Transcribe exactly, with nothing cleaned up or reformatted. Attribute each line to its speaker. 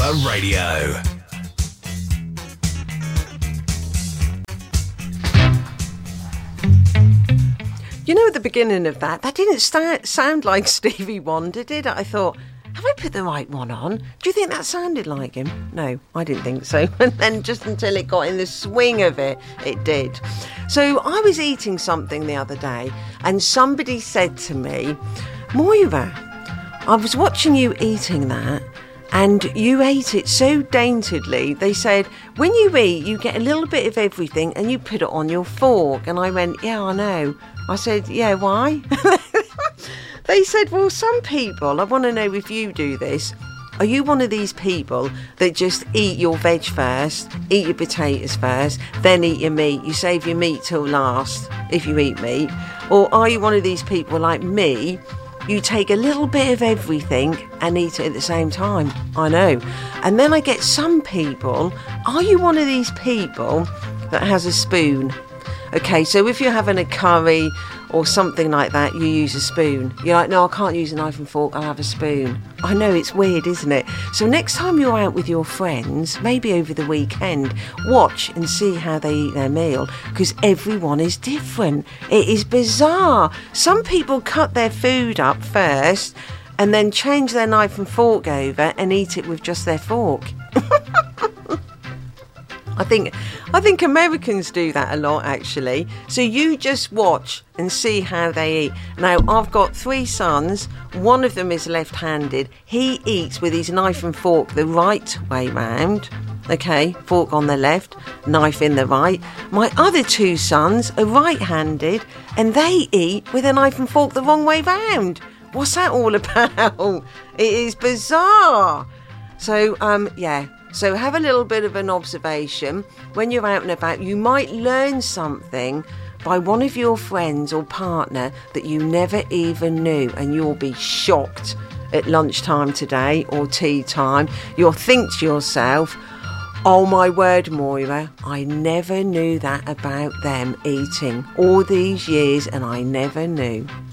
Speaker 1: Pippa Radio.
Speaker 2: You know, at the beginning of that, that didn't sta- sound like Stevie Wonder, did it? I thought, have I put the right one on? Do you think that sounded like him? No, I didn't think so. And then just until it got in the swing of it, it did. So I was eating something the other day and somebody said to me, Moira, I was watching you eating that and you ate it so daintily. They said, when you eat, you get a little bit of everything and you put it on your fork. And I went, yeah, I know. I said, yeah, why? They said, well, some people, I want to know if you do this. Are you one of these people that just eat your veg first, eat your potatoes first, then eat your meat? You save your meat till last if you eat meat. Or are you one of these people like me? You take a little bit of everything and eat it at the same time. I know. And then I get some people, are you one of these people that has a spoon? Okay, so if you're having a curry or something like that, you use a spoon. You're like, no, I can't use a knife and fork, I'll have a spoon. I know, it's weird, isn't it? So next time you're out with your friends, maybe over the weekend, watch and see how they eat their meal, because everyone is different. It is bizarre. Some people cut their food up first and then change their knife and fork over and eat it with just their fork. I think I think Americans do that a lot, actually. So you just watch and see how they eat. Now, I've got three sons. One of them is left-handed. He eats with his knife and fork the right way round. Okay, fork on the left, knife in the right. My other two sons are right-handed, and they eat with a knife and fork the wrong way round. What's that all about? It is bizarre. So, um, yeah. So have a little bit of an observation. When you're out and about, you might learn something by one of your friends or partner that you never even knew, and you'll be shocked at lunchtime today or tea time. You'll think to yourself, oh my word, Moira, I never knew that about them eating all these years and I never knew.